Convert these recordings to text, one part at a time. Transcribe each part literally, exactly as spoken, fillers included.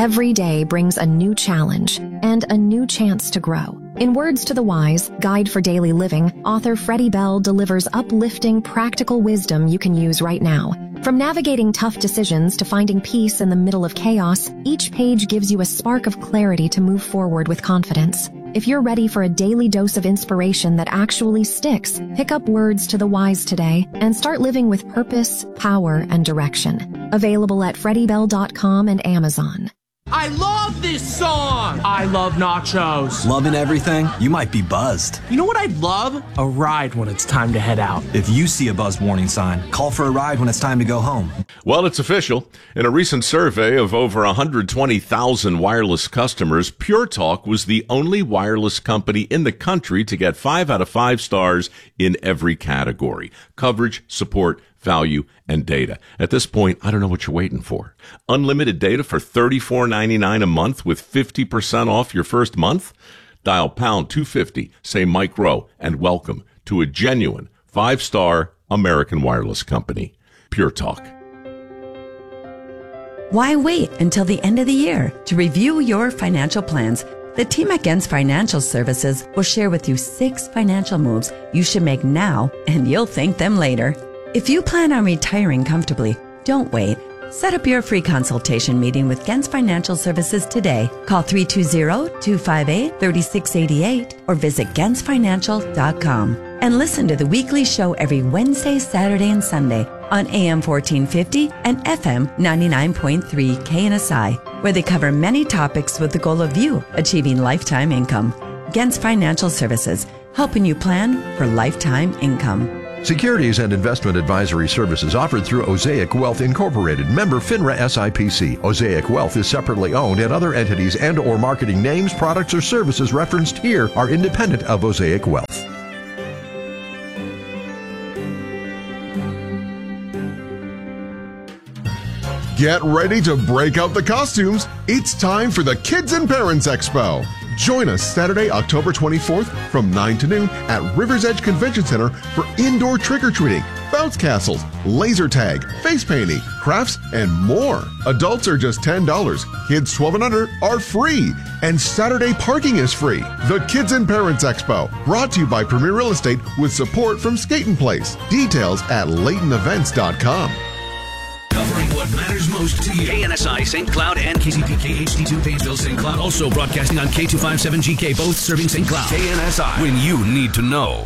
Every day brings a new challenge and a new chance to grow. In Words to the Wise, Guide for Daily Living, author Freddie Bell delivers uplifting, practical wisdom you can use right now. From navigating tough decisions to finding peace in the middle of chaos, each page gives you a spark of clarity to move forward with confidence. If you're ready for a daily dose of inspiration that actually sticks, pick up Words to the Wise today and start living with purpose, power, and direction. Available at freddie bell dot com and Amazon. I love this song! I love nachos. Loving everything? You might be buzzed. You know what I'd love? A ride when it's time to head out. If you see a buzz warning sign, call for a ride when it's time to go home. Well, it's official. In a recent survey of over one hundred twenty thousand wireless customers, Pure Talk was the only wireless company in the country to get five out of five stars in every category: coverage, support, value, and data. At this point, I don't know what you're waiting for. Unlimited data for thirty-four ninety-nine a month with fifty percent off your first month? Dial pound two fifty, say Mike Rowe, and welcome to a genuine five-star American wireless company. Pure Talk. Why wait until the end of the year to review your financial plans? The team at Gens Financial Services will share with you six financial moves you should make now, and you'll thank them later. If you plan on retiring comfortably, don't wait. Set up your free consultation meeting with Gens Financial Services today. Call three two zero, two five eight, three six eight eight or visit gens financial dot com. And listen to the weekly show every Wednesday, Saturday, and Sunday on A M fourteen fifty and F M ninety-nine point three K N S I, where they cover many topics with the goal of you achieving lifetime income. Gens Financial Services, helping you plan for lifetime income. Securities and investment advisory services offered through Osaic Wealth Incorporated, member FINRA S I P C. Osaic Wealth is separately owned, and other entities and or marketing names, products, or services referenced here are independent of Osaic Wealth. Get ready to break out the costumes. It's time for the Kids and Parents Expo. Join us Saturday, October twenty-fourth from nine to noon at Rivers Edge Convention Center for indoor trick-or-treating, bounce castles, laser tag, face painting, crafts, and more. Adults are just ten dollars. Kids twelve and under are free. And Saturday parking is free. The Kids and Parents Expo, brought to you by Premier Real Estate with support from Skaten Place. Details at layton events dot com. Covering what matters most to you. K N S I, Saint Cloud, and K C P K H D two, Painesville, Saint Cloud. Also broadcasting on K two fifty-seven G K, both serving Saint Cloud. K N S I, when you need to know.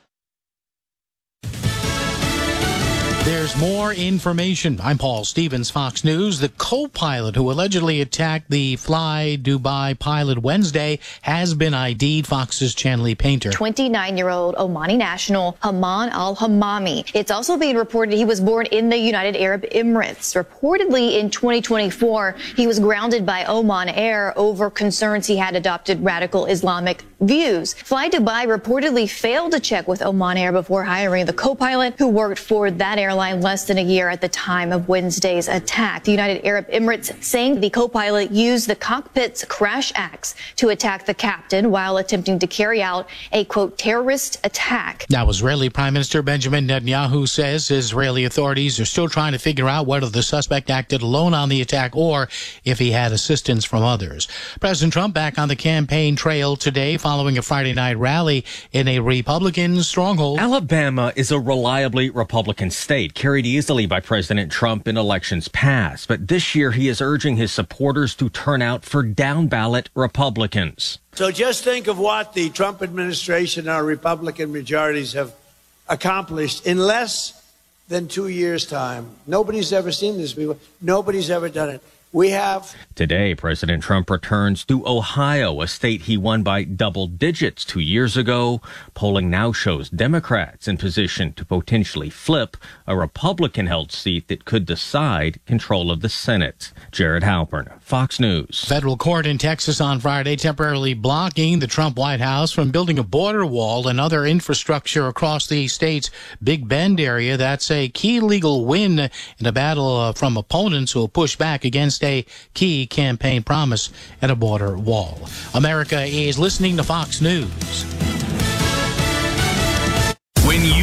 There's more information. I'm Paul Stevens, Fox News. The co-pilot who allegedly attacked the Fly Dubai pilot Wednesday has been I D'd. Fox's Chanley Painter. twenty-nine-year-old Omani national Haman al-Hamami. It's also being reported he was born in the United Arab Emirates. Reportedly in twenty twenty-four, he was grounded by Oman Air over concerns he had adopted radical Islamic views. Fly Dubai reportedly failed to check with Oman Air before hiring the co-pilot who worked for that airline less than a year at the time of Wednesday's attack. The United Arab Emirates saying the co-pilot used the cockpit's crash axe to attack the captain while attempting to carry out a, quote, terrorist attack. Now, Israeli Prime Minister Benjamin Netanyahu says Israeli authorities are still trying to figure out whether the suspect acted alone on the attack or if he had assistance from others. President Trump back on the campaign trail today following a Friday night rally in a Republican stronghold. Alabama is a reliably Republican state, carried easily by President Trump in elections past. But this year, he is urging his supporters to turn out for down-ballot Republicans. So just think of what the Trump administration and our Republican majorities have accomplished in less than two years' time. Nobody's ever seen this before. Nobody's ever done it. We have. Today, President Trump returns to Ohio, a state he won by double digits two years ago. Polling now shows Democrats in position to potentially flip a Republican-held seat that could decide control of the Senate. Jared Halpern, Fox News. Federal court in Texas on Friday temporarily blocking the Trump White House from building a border wall and other infrastructure across the state's Big Bend area. That's a key legal win in a battle uh, from opponents who will push back against a key campaign promise and a border wall. America is listening to Fox News. When you need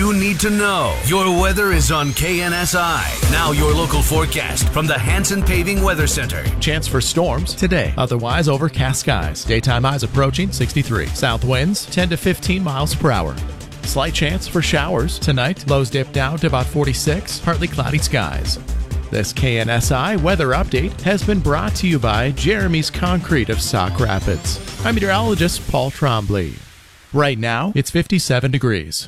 to know. Your weather is on K N S I. Now your local forecast from the Hanson Paving Weather Center. Chance for storms today. Otherwise, overcast skies. Daytime highs approaching sixty-three. South winds ten to fifteen miles per hour. Slight chance for showers tonight. Lows dip down to about forty-six. Partly cloudy skies. This K N S I weather update has been brought to you by Jeremy's Concrete of Sauk Rapids. I'm meteorologist Paul Trombley. Right now, it's fifty-seven degrees.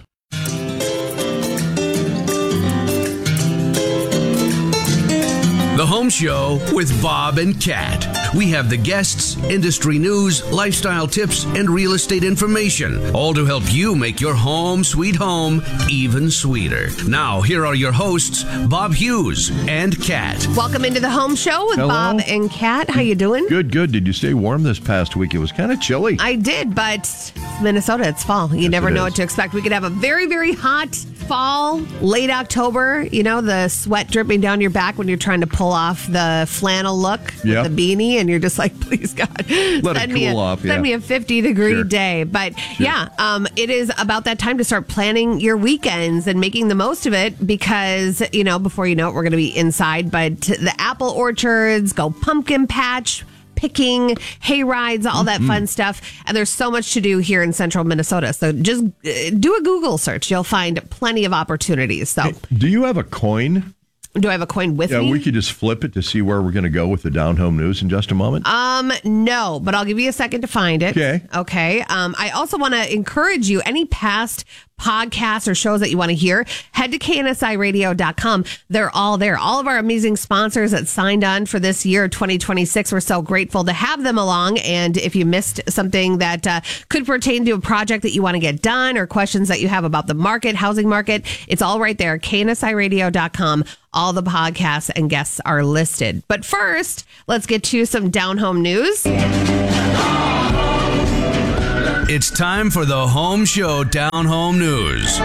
The Home Show with Bob and Kat. We have the guests, industry news, lifestyle tips, and real estate information, all to help you make your home sweet home even sweeter. Now, here are your hosts, Bob Hughes and Kat. Welcome into the Home Show with Hello. Bob and Kat. How you doing? Good, good. Did you stay warm this past week? It was kind of chilly. I did, but Minnesota, it's fall. You Yes, never it know is. what to expect. We could have a very, very hot fall, late October. You know, the sweat dripping down your back when you're trying to pull off the flannel look with Yep. the beanie, and you're just like, please, God, Let it send me cool a, off, Send yeah. me a fifty-degree Sure. day. But Sure. yeah, um, it is about that time to start planning your weekends and making the most of it because, you know, before you know it, we're going to be inside. But the apple orchards, go pumpkin patch, picking, hay rides, all that fun stuff. And there's so much to do here in central Minnesota. So just uh, do a Google search. You'll find plenty of opportunities. So Do you have a coin? do I have a coin with Yeah, me? we could just flip it to see where we're going to go with the down home news in just a moment. Um, no, but I'll give you a second to find it. Okay. Okay. Um, I also want to encourage you, any past podcasts or shows that you want to hear, head to K N S I radio dot com. They're all there. All of our amazing sponsors that signed on for this year, twenty twenty-six. We're so grateful to have them along. And if you missed something that uh, could pertain to a project that you want to get done or questions that you have about the market, housing market, it's all right there. K N S I radio dot com. All the podcasts and guests are listed. But first, let's get to some down home news. It's time for the Home Show Down Home News.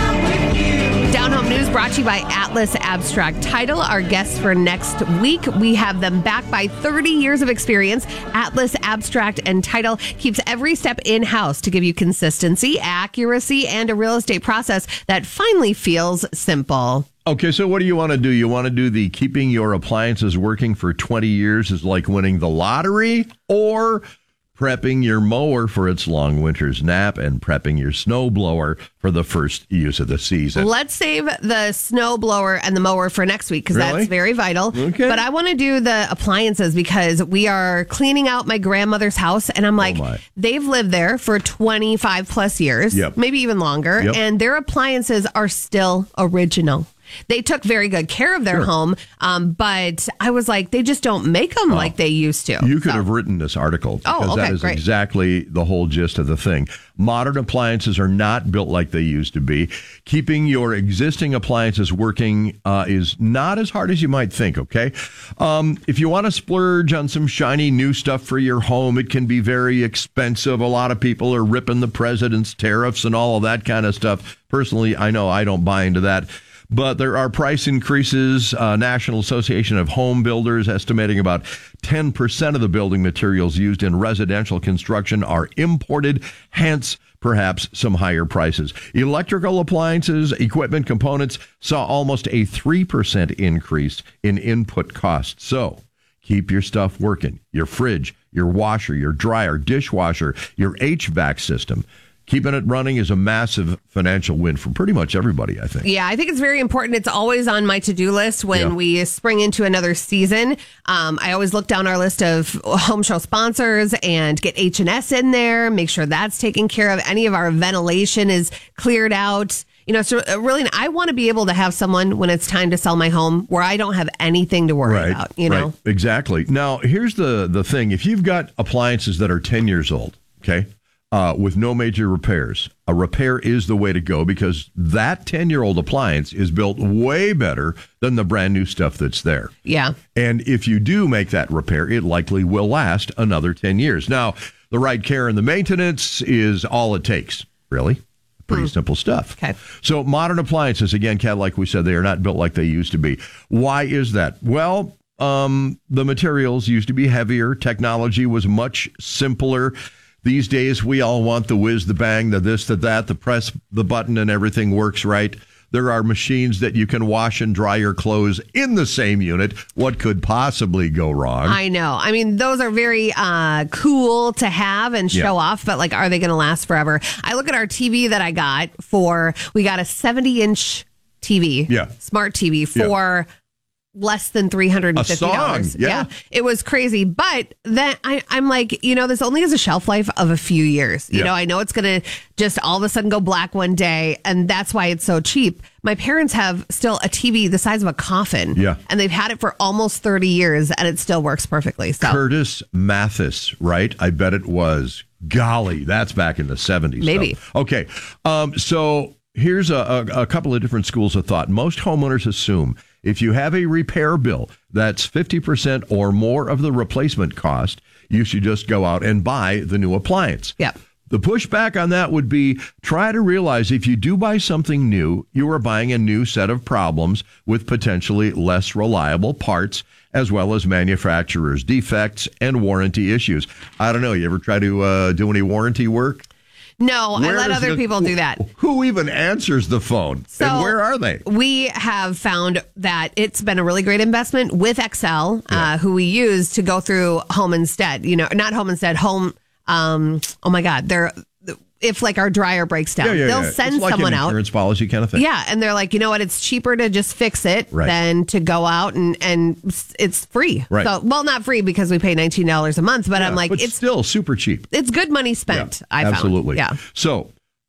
Down Home News brought to you by Atlas Abstract Title. Our guests for next week, we have them backed by thirty years of experience. Atlas Abstract and Title keeps every step in-house to give you consistency, accuracy, and a real estate process that finally feels simple. Okay, so what do you want to do? You want to do the keeping your appliances working for twenty years is like winning the lottery, or prepping your mower for its long winter's nap and prepping your snow blower for the first use of the season? Let's save the snow blower and the mower for next week because Really? that's very vital. Okay. But I want to do the appliances because we are cleaning out my grandmother's house, and I'm like, my. they've lived there for twenty-five plus years, Yep. maybe even longer, Yep. and their appliances are still original. They took very good care of their Sure. home, um, but I was like, they just don't make them like they used to. You could So- have written this article Oh, because that okay, is great. exactly the whole gist of the thing. Modern appliances are not built like they used to be. Keeping your existing appliances working uh, is not as hard as you might think, okay? Um, if you want to splurge on some shiny new stuff for your home, it can be very expensive. A lot of people are ripping the president's tariffs and all of that kind of stuff. Personally, I know I don't buy into that. But there are price increases. Uh, National Association of Home Builders estimating about ten percent of the building materials used in residential construction are imported, hence perhaps some higher prices. Electrical appliances, equipment components saw almost a three percent increase in input costs. So keep your stuff working. Your fridge, your washer, your dryer, dishwasher, your H V A C system. Keeping it running is a massive financial win for pretty much everybody, I think. Yeah, I think it's very important. It's always on my to-do list when Yeah. we spring into another season. Um, I always look down our list of home show sponsors and get H and S in there, make sure that's taken care of. Any of our ventilation is cleared out. You know, so uh, really, I want to be able to have someone when it's time to sell my home where I don't have anything to worry Right, about, you know? right, exactly. Now, here's the, the thing. If you've got appliances that are ten years old, okay, uh, with no major repairs, a repair is the way to go because that ten-year-old appliance is built way better than the brand new stuff that's there. Yeah. And if you do make that repair, it likely will last another ten years. Now, the right care and the maintenance is all it takes, really. Pretty simple stuff. Okay. So modern appliances, again, Kat, like we said, they are not built like they used to be. Why is that? Well, um, the materials used to be heavier. Technology was much simpler. These days, we all want the whiz, the bang, the this, the that, the press the button and everything works right. There are machines that you can wash and dry your clothes in the same unit. What could possibly go wrong? I know. I mean, those are very uh, cool to have and show Yeah. off, but like, are they going to last forever? I look at our T V that I got for, we got a seventy inch T V, Yeah. smart T V for less than three hundred fifty dollars. A song, yeah. It was crazy. But then I, I'm like, you know, this only has a shelf life of a few years. You Yeah. know, I know it's going to just all of a sudden go black one day, and that's why it's so cheap. My parents have still a T V the size of a coffin. Yeah. And they've had it for almost thirty years, and it still works perfectly. So Curtis Mathis, right? I bet it was. Golly, that's back in the seventies. Maybe. So. Okay. Um, so here's a, a, a couple of different schools of thought. Most homeowners assume if you have a repair bill that's fifty percent or more of the replacement cost, you should just go out and buy the new appliance. Yep. The pushback on that would be try to realize if you do buy something new, you are buying a new set of problems with potentially less reliable parts, as well as manufacturer's defects and warranty issues. I don't know. You ever try to uh, do any warranty work? no, Where I let is other the- people do that. Who even answers the phone? So and where are they? We have found that it's been a really great investment with Excel, uh, who we use to go through Home Instead. You know, not Home Instead, Home. Um, oh my God, they're if like our dryer breaks down, Yeah, yeah, they'll yeah. send It's like someone an out. insurance policy kind of thing. Yeah, and they're like, you know what? It's cheaper to just fix it Right. than to go out and and it's free. Right. So, well, not free because we pay nineteen dollars a month, but Yeah, I'm like, but it's still super cheap. it's good money spent. Yeah, I found. absolutely. Yeah. So,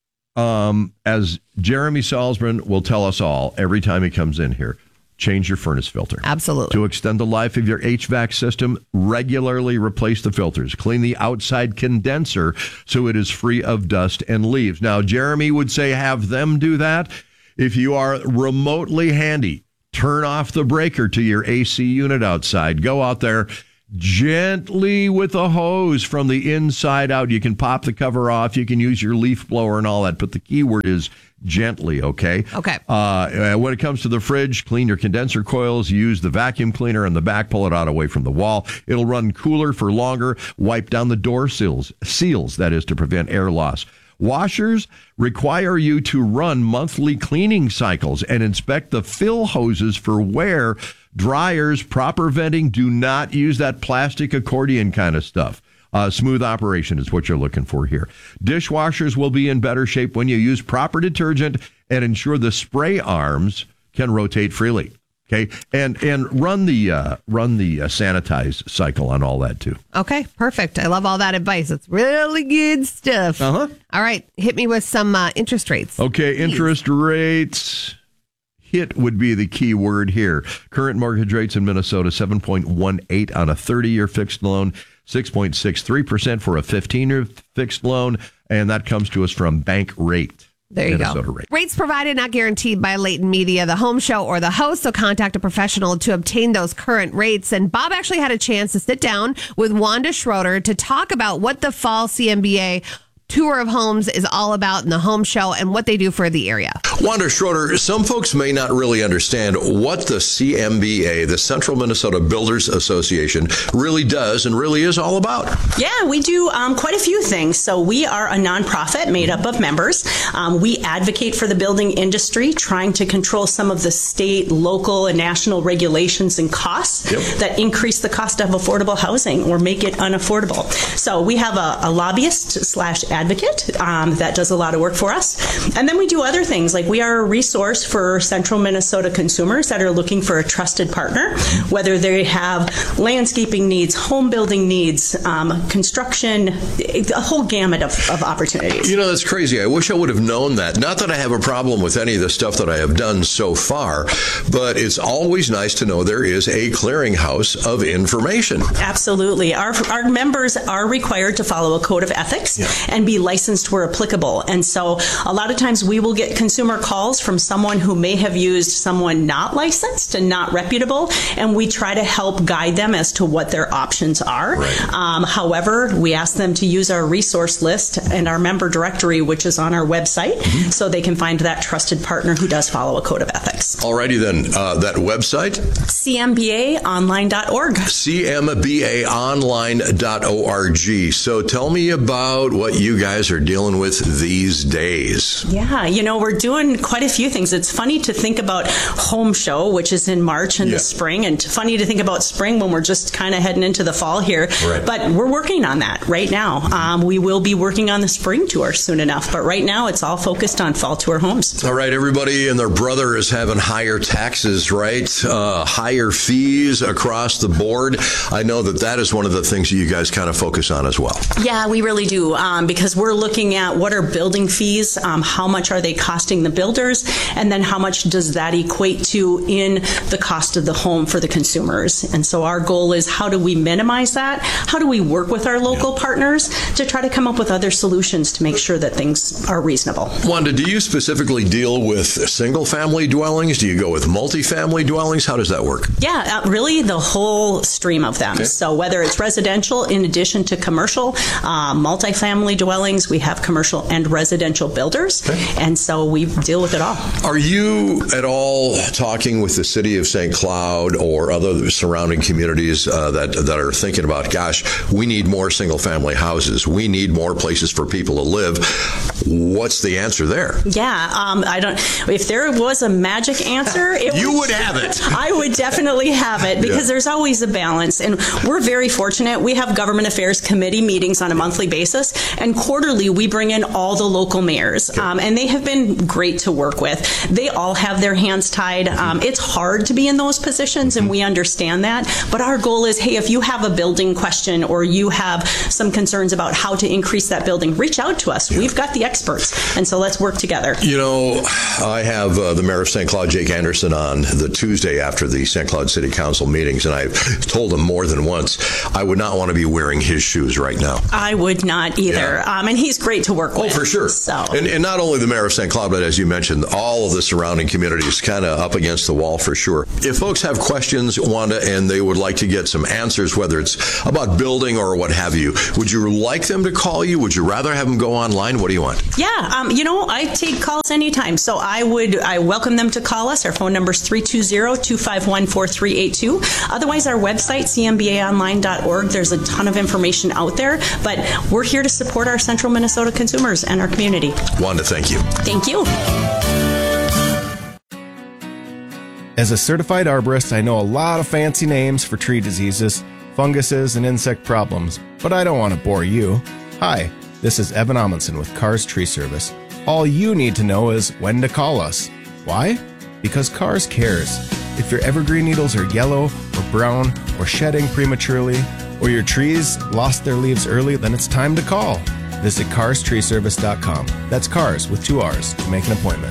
um, as Jeremy Salzman will tell us all every time he comes in here, change your furnace filter. Absolutely. To extend the life of your H V A C system, regularly replace the filters. Clean the outside condenser so it is free of dust and leaves. Now, Jeremy would say have them do that. If you are remotely handy, turn off the breaker to your A C unit outside. Go out there gently with a hose from the inside out. You can pop the cover off. You can use your leaf blower and all that. But the key word is gently, okay? Okay. Uh, when it comes to the fridge, clean your condenser coils. Use the vacuum cleaner in the back. Pull it out away from the wall. It'll run cooler for longer. Wipe down the door seals, seals, that is, to prevent air loss. Washers require you to run monthly cleaning cycles and inspect the fill hoses for wear. Dryers, proper venting, do not use that plastic accordion kind of stuff. Uh, smooth operation is what you're looking for here. Dishwashers will be in better shape when you use proper detergent and ensure the spray arms can rotate freely. Okay, and and run the uh, run the uh, sanitize cycle on all that too. Okay, perfect. I love all that advice. It's really good stuff. Uh huh. All right, hit me with some uh, interest rates. Okay, interest rates. Hit would be the key word here. Current mortgage rates in Minnesota, seven point one eight on a thirty-year fixed loan, six point six three percent for a fifteen-year fixed loan, and that comes to us from Bank Rate. There you Minnesota go. Rate. Rates provided, not guaranteed by Leighton Media, the home show, or the host. So contact a professional to obtain those current rates. And Bob actually had a chance to sit down with Wanda Schroeder to talk about what the fall C M B A tour of homes is all about in the home show and what they do for the area. Wanda Schroeder, some folks may not really understand what the C M B A, the Central Minnesota Builders Association, really does and really is all about. Yeah, we do um, quite a few things. So we are a nonprofit made up of members. Um, we advocate for the building industry, trying to control some of the state, local, and national regulations and costs Yep. that increase the cost of affordable housing or make it unaffordable. So we have a, a lobbyist slash advocate um, that does a lot of work for us. And then we do other things, like we are a resource for Central Minnesota consumers that are looking for a trusted partner, whether they have landscaping needs, home building needs, um, construction, a whole gamut of, of opportunities. You know, that's crazy. I wish I would have known that. Not that I have a problem with any of the stuff that I have done so far, but it's always nice to know there is a clearinghouse of information. Absolutely. Our, our members are required to follow a code of ethics Yeah. and be licensed where applicable. And so a lot of times we will get consumer calls from someone who may have used someone not licensed and not reputable, and we try to help guide them as to what their options are. Right. Um, however, we ask them to use our resource list and our member directory, which is on our website, Mm-hmm. so they can find that trusted partner who does follow a code of ethics. Alrighty then, uh, that website? C M B A online dot org. C M B A online dot org. So tell me about what you you guys are dealing with these days? Yeah, you know, we're doing quite a few things. It's funny to think about Home Show, which is in March in yeah. the spring, and funny to think about spring when we're just kind of heading into the fall here. Right. But we're working on that right now. Um, we will be working on the spring tour soon enough, but right now it's all focused on fall tour homes. All right, everybody and their brother is having higher taxes, right? Uh, higher fees across the board. I know that that is one of the things that you guys kind of focus on as well. Yeah, we really do, um, because we're looking at what are building fees, um, how much are they costing the builders, and then how much does that equate to in the cost of the home for the consumers. And so our goal is, how do we minimize that? How do we work with our local yeah. partners to try to come up with other solutions to make sure that things are reasonable? Wanda, do you specifically deal with single-family dwellings? Do you go with multifamily dwellings? How does that work? Yeah, uh, really the whole stream of them. Okay. So whether it's residential in addition to commercial, uh, multifamily dwellings, we have commercial and residential builders. Okay. And so we deal with it all. Are you at all talking with the city of Saint Cloud or other surrounding communities uh, that that are thinking about, gosh, we need more single-family houses. We need more places for people to live. What's the answer there? Yeah, um, I don't. If there was a magic answer, it you would, would have it. I would definitely have it, because yeah. there's always a balance, and we're very fortunate. We have government affairs committee meetings on a monthly basis, and quarterly we bring in all the local mayors, okay. um, and they have been great to work with. They all have their hands tied. Um, it's hard to be in those positions, and we understand that. But our goal is, hey, if you have a building question or you have some concerns about how to increase that building, reach out to us. Yeah. We've got the experts, and so let's work together. You know, I have uh, the mayor of Saint Cloud, Jake Anderson, on the Tuesday after the Saint Cloud City Council meetings, and I've told him more than once I would not want to be wearing his shoes right now. I would not either. Yeah. Um, and he's great to work oh, with. Oh, for sure. So. And, and not only the mayor of Saint Cloud, but as you mentioned, all of the surrounding communities kind of up against the wall for sure. If folks have questions, Wanda, and they would like to get some answers, whether it's about building or what have you, would you like them to call you? Would you rather have them go online? What do you want? Yeah, um, you know, I take calls anytime. So I would, I welcome them to call us. Our phone number is three two zero, two five one, four three eight two. Otherwise, our website, c m b a online dot org. There's a ton of information out there, but we're here to support our central Minnesota consumers and our community. Wanda, thank you. Thank you. As a certified arborist, I know a lot of fancy names for tree diseases, funguses, and insect problems, but I don't want to bore you. Hi, this is Evan Amundsen with Cars Tree Service. All you need to know is when to call us. Why? Because Cars cares. If your evergreen needles are yellow or brown or shedding prematurely, or your trees lost their leaves early, then it's time to call. Visit cars tree service dot com. That's cars with two R's to make an appointment.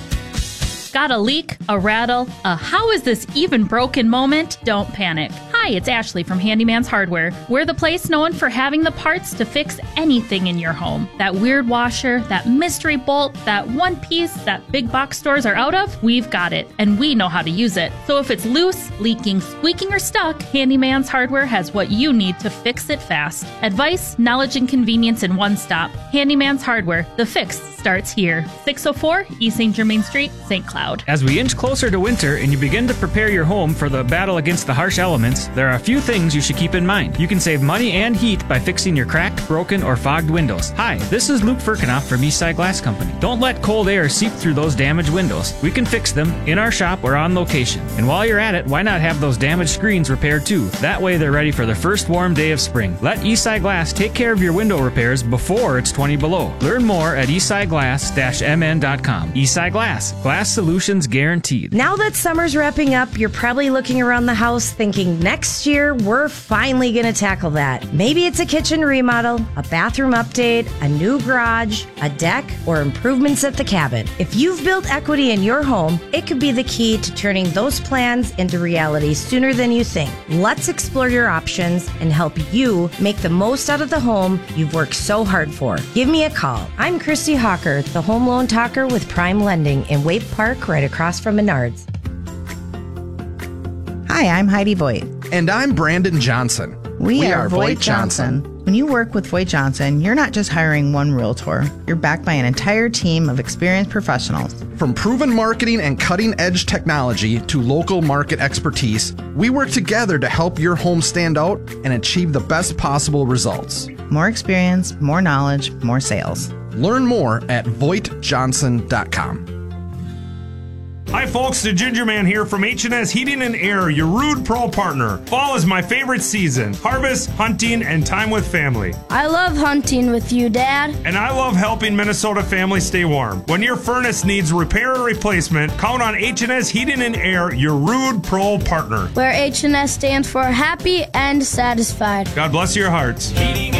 Got a leak, a rattle, a how is this even broken moment? Don't panic. Hi, it's Ashley from Handyman's Hardware. We're the place known for having the parts to fix anything in your home. That weird washer, that mystery bolt, that one piece that big box stores are out of, we've got it, and we know how to use it. So if it's loose, leaking, squeaking, or stuck, Handyman's Hardware has what you need to fix it fast. Advice, knowledge, and convenience in one stop. Handyman's Hardware. The fix starts here. six oh four East Saint Germain Street, Saint Cloud. As we inch closer to winter and you begin to prepare your home for the battle against the harsh elements, there are a few things you should keep in mind. You can save money and heat by fixing your cracked, broken, or fogged windows. Hi, this is Luke Firkinoff from Eastside Glass Company. Don't let cold air seep through those damaged windows. We can fix them in our shop or on location. And while you're at it, why not have those damaged screens repaired too? That way they're ready for the first warm day of spring. Let Eastside Glass take care of your window repairs before it's twenty below. Learn more at eastside glass dash m n dot com. Eastside Glass. Glass solutions guaranteed. Now that summer's wrapping up, you're probably looking around the house thinking next year we're finally going to tackle that. Maybe it's a kitchen remodel, a bathroom update, a new garage, a deck, or improvements at the cabin. If you've built equity in your home, it could be the key to turning those plans into reality sooner than you think. Let's explore your options and help you make the most out of the home you've worked so hard for. Give me a call. I'm Christy Hawker, the home loan talker with Prime Lending in Waite Park, right across from Menards. Hi, I'm Heidi Voigt. And I'm Brandon Johnson. We, we are, are Voigt Johnson. Johnson. When you work with Voigt Johnson, you're not just hiring one realtor. You're backed by an entire team of experienced professionals. From proven marketing and cutting-edge technology to local market expertise, we work together to help your home stand out and achieve the best possible results. More experience, more knowledge, more sales. Learn more at voigt johnson dot com. Hi folks, the Ginger Man here from H and S Heating and Air, your Rude Pro partner. Fall is my favorite season. Harvest, hunting, and time with family. I love hunting with you, Dad. And I love helping Minnesota families stay warm. When your furnace needs repair or replacement, count on H and S Heating and Air, your Rude Pro partner. Where H and S stands for happy and satisfied. God bless your hearts. Heating